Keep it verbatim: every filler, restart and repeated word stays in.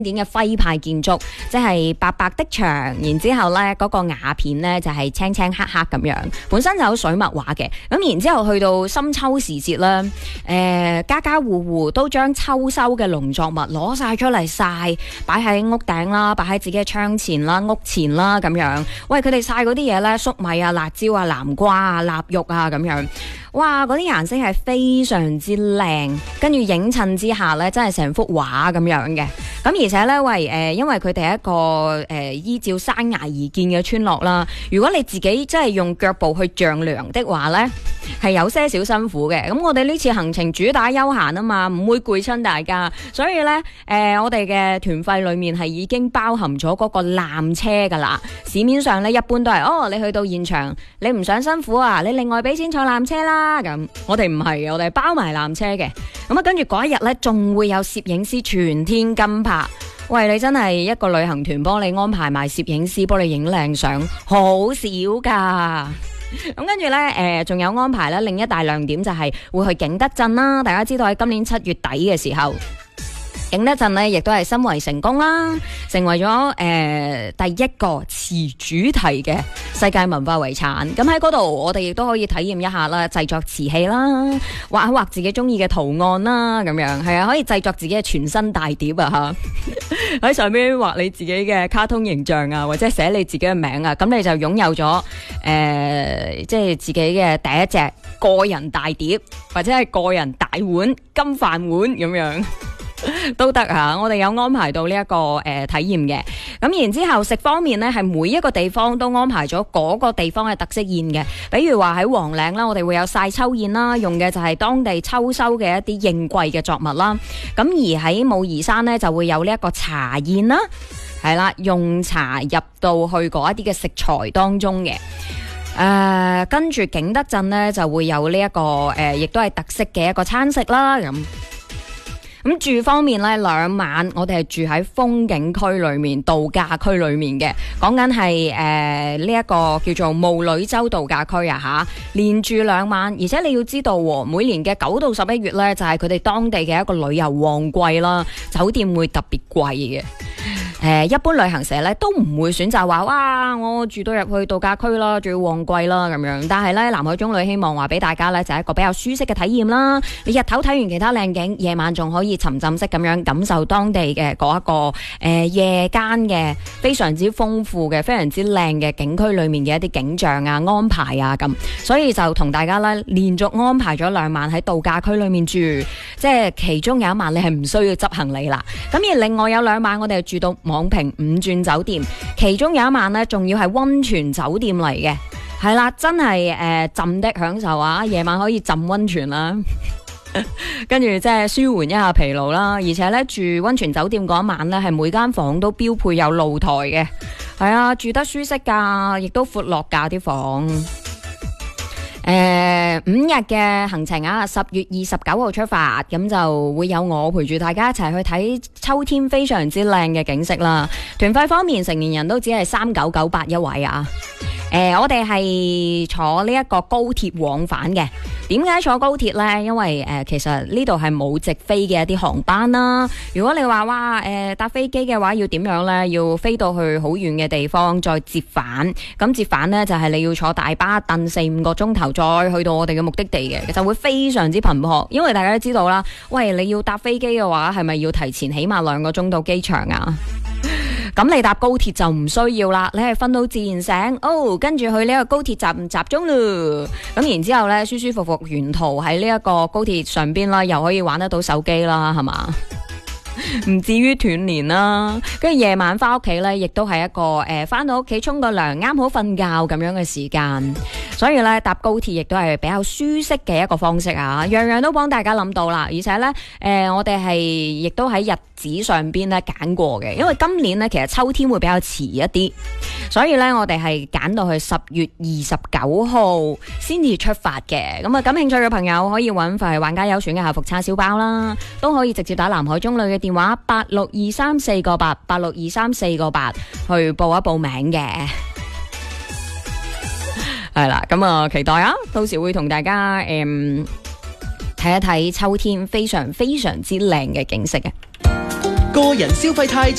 典嘅徽派建築，即係白白的牆，然之後咧嗰個瓦片咧就係青青黑黑咁樣，本身就有水墨畫嘅。咁然之後去到深秋時節啦，誒、呃、家家戶戶都將秋收嘅農作物攞晒出嚟曬，擺喺屋頂啦，擺喺自己嘅窗前啦、屋前啦咁樣。喂，佢哋曬嗰啲嘢咧，粟米啊、辣椒啊、南瓜啊、臘肉啊咁樣。哇！嗰啲顏色係非常之靚，跟住映襯之下咧，真係成幅畫咁樣嘅。咁而且咧，喂，誒、呃，因為佢哋係一個誒、呃、依照山崖而建嘅村落啦。如果你自己真係用腳步去丈量的話咧，係有些少辛苦嘅。咁我哋呢次行程主打休閒啊嘛，唔會攰親大家，所以咧，誒、呃，我哋嘅團費裏面係已經包含咗嗰個纜車噶啦。市面上咧一般都係，哦，你去到現場，你唔想辛苦啊，你另外俾錢坐纜車啦。咁我哋唔係嘅，我哋包埋纜車嘅。咁啊，跟住嗰一日咧，仲會有攝影師全天跟拍。喂，你真係一個旅行團幫你安排埋攝影師幫你影靚相，好少噶。咁跟住咧，誒、呃，仲有安排咧，另一大亮點就係會去景德鎮啦。大家知道喺今年七月底嘅時候，景德鎮呢亦都係申遺成功啦，成為咗誒、呃、第一個瓷主題嘅世界文化遺產。咁喺嗰度，我哋亦都可以體驗一下啦，製作瓷器啦，畫一畫自己中意嘅圖案啦，咁樣係啊，可以製作自己嘅全新大碟啊吓，喺上面畫你自己嘅卡通形象啊，或者寫你自己嘅名啊，咁你就擁有咗誒、呃，即係自己嘅第一隻個人大碟，或者係個人大碗金飯碗咁樣。都得啊！我哋有安排到呢、這、一個誒、呃、體驗嘅。咁然之後食方面呢，係每一個地方都安排咗嗰個地方嘅特色宴嘅。比如話喺黃嶺啦，我哋會有晒秋宴啦，用嘅就係當地秋收嘅一啲應季嘅作物啦。咁而喺武夷山呢，就會有呢一個茶宴啦，係啦，用茶入到去嗰一啲嘅食材當中嘅。誒、呃，跟住景德鎮呢，就會有呢、這、一個誒，亦都係特色嘅一個餐食啦咁。咁住方面咧，兩晚我哋係住喺風景區裏面、度假區裏面嘅，講緊係誒呢一個叫做霧裏洲度假區啊吓，連住兩晚，而且你要知道，每年嘅九到十一月咧，就係佢哋當地嘅一個旅遊旺季啦，酒店會特別貴嘅。誒、呃，一般旅行社咧都唔會選擇話，哇，我住到入去度假區啦，仲要旺季啦咁樣。但係咧，南海中旅希望話俾大家咧，就係一個比較舒適嘅體驗啦。你日頭睇完其他靚景，夜晚仲可以沉浸式咁樣感受當地嘅嗰一個誒、呃、夜間嘅非常之豐富嘅、非常之靚嘅景區裏面嘅一啲景象啊、安排啊咁。所以就同大家咧連續安排咗兩晚喺度假區裏面住，即係其中有一晚你係唔需要執行李啦。咁而另外有兩晚我哋住到昂坪五鑽酒店，其中有一晚呢，仲要係溫泉酒店嚟嘅，係啦，真係誒、呃、浸的享受啊！夜晚可以浸溫泉啦，跟住即係舒緩一下疲勞啦。而且呢，住溫泉酒店嗰一晚呢，係每間房都標配有露台嘅，係啊，住得舒適噶，亦都闊落架啲房。誒、呃，五日嘅行程啊，十月二十九號出發，咁就會有我陪住大家一齊去睇秋天非常之靚嘅景色啦。團費方面，成年人都只係三九九八一位啊。誒、呃，我哋係坐呢一個高鐵往返嘅。點解坐高鐵呢？因為誒、呃，其實呢度係冇直飛嘅一啲航班啦。如果你話哇，誒、呃、搭飛機嘅話，要點樣呢？要飛到去好遠嘅地方再折返。咁折返呢，就係、是、你要坐大巴等四五個鐘頭，再去到我哋嘅目的地嘅，就會非常之頻撲。因為大家都知道啦，喂，你要搭飛機嘅話，係咪要提前起碼兩個鐘到機場啊？咁你搭高鐵就唔需要啦，你係瞓到自然醒，哦，跟住去呢個高鐵站集中咯，咁然之後呢，舒舒服服沿途喺呢一個高鐵上邊啦，又可以玩得到手機啦，係嘛？唔至於斷連啦，跟住夜晚翻屋企呢，亦都係一個誒，翻到屋企沖個涼，啱好瞓覺咁樣嘅時間，所以呢，搭高鐵亦都係比較舒適嘅一個方式啊，樣樣都幫大家諗到啦，而且呢，誒、呃，我哋係亦都喺日子上邊呢揀過嘅，因為今年呢，其實秋天會比較遲一啲，所以呢，我哋係揀到去十月二十九號先至出發嘅，咁啊，感興趣嘅朋友可以揾份玩家優選嘅校服叉燒包啦，都可以直接打南海中旅嘅電話八六二三四個八八六二三四個八去報一報名嘅，係啦，咁啊期待啊，到時會同大家誒睇一睇秋天非常非常之靚嘅景色嘅。 個人消費太